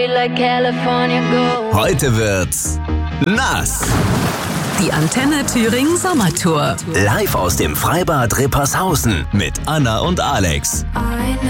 Heute wird's nass. Die Antenne Thüringen Sommertour. Live aus dem Freibad Rippershausen mit Anna und Alex.